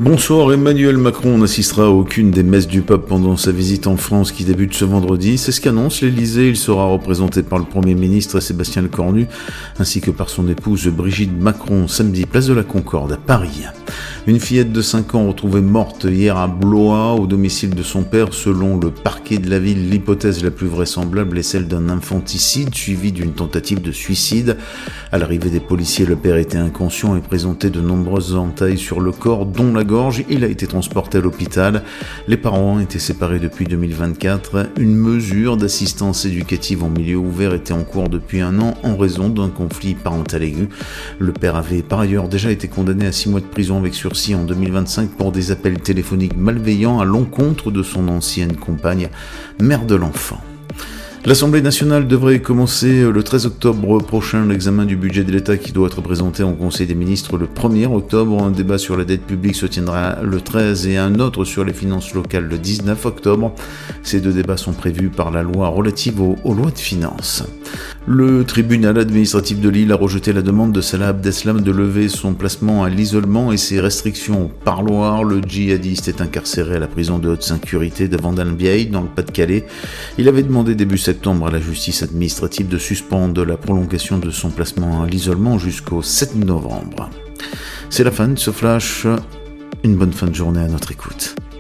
Bonsoir, Emmanuel Macron n'assistera à aucune des messes du pape pendant sa visite en France qui débute ce vendredi. C'est ce qu'annonce l'Élysée. Il sera représenté par le Premier ministre Sébastien Lecornu ainsi que par son épouse Brigitte Macron samedi, place de la Concorde à Paris. Une fillette de 5 ans retrouvée morte hier à Blois au domicile de son père. Selon le parquet de la ville, l'hypothèse la plus vraisemblable est celle d'un infanticide suivi d'une tentative de suicide. À l'arrivée des policiers, le père était inconscient et présentait de nombreuses entailles sur le corps, dont la gorge. Il a été transporté à l'hôpital. Les parents étaient séparés depuis 2024. Une mesure d'assistance éducative en milieu ouvert était en cours depuis 1 an en raison d'un conflit parental aigu. Le père avait par ailleurs déjà été condamné à 6 mois de prison avec sursis en 2025 pour des appels téléphoniques malveillants à l'encontre de son ancienne compagne, mère de l'enfant. L'Assemblée nationale devrait commencer le 13 octobre prochain l'examen du budget de l'État qui doit être présenté en Conseil des ministres le 1er octobre. Un débat sur la dette publique se tiendra le 13 et un autre sur les finances locales le 19 octobre. Ces 2 débats sont prévus par la loi relative aux lois de finances. Le tribunal administratif de Lille a rejeté la demande de Salah Abdeslam de lever son placement à l'isolement et ses restrictions au parloir. Le djihadiste est incarcéré à la prison de haute sécurité de Vendôme-Vieille dans le Pas-de-Calais. Il avait demandé début septembre à la justice administrative de suspendre la prolongation de son placement à l'isolement jusqu'au 7 novembre. C'est la fin de ce flash. Une bonne fin de journée à notre écoute.